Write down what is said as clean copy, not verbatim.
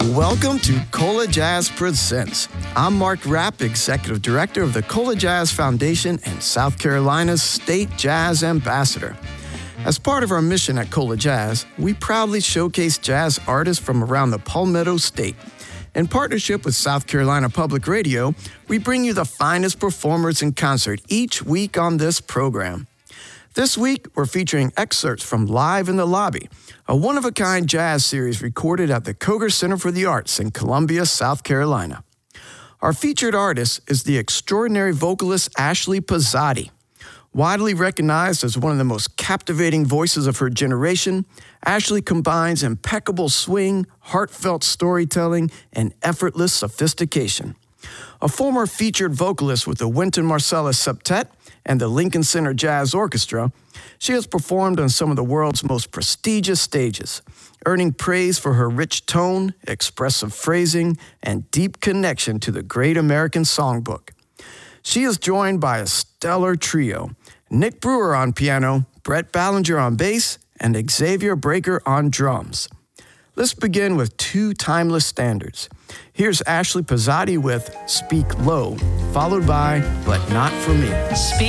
Welcome to Cola Jazz Presents. I'm Mark Rapp, Executive Director of the Cola Jazz Foundation and South Carolina's State Jazz Ambassador. As part of our mission at Cola Jazz, we proudly showcase jazz artists from around the Palmetto State. In partnership with South Carolina Public Radio, we bring you the finest performers in concert each week on this program. This week, we're featuring excerpts from Live in the Lobby, a one-of-a-kind jazz series recorded at the Koger Center for the Arts in Columbia, South Carolina. Our featured artist is the extraordinary vocalist Ashley Pizzatti. Widely recognized as one of the most captivating voices of her generation, Ashley combines impeccable swing, heartfelt storytelling, and effortless sophistication. A former featured vocalist with the Wynton Marsalis Septet and the Lincoln Center Jazz Orchestra, she has performed on some of the world's most prestigious stages, earning praise for her rich tone, expressive phrasing, and deep connection to the great American songbook. She is joined by a stellar trio: Nick Brewer on piano, Brett Ballinger on bass, and Xavier Breaker on drums. Let's begin with two timeless standards. Here's Ashley Pizzatti with Speak Low, followed by But Not For Me. Speak